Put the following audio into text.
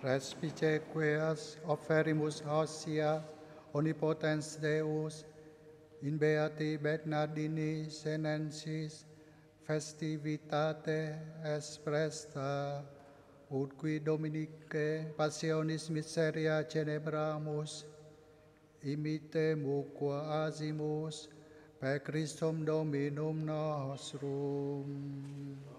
Respice queas offerimus ossia omnipotens Deus in beati Bernardini senensis festivitate expresta ut qui Dominicae passionis miseria celebramus imitemu qua asimus per Christum Dominum nostrum.